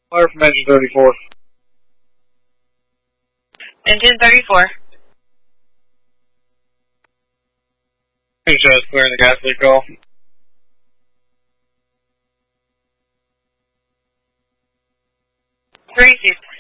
Fire from engine 34. Engine 34. HS clearing the gas leak call. Gracie.